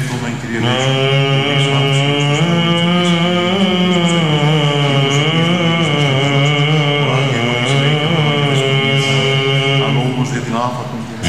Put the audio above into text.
ευχηθούμε, Κύριε Λέησον, τους άτους και τους ατόμους ο άγγελος της λέει και ο άγγελος της αλόγους για την άφατον και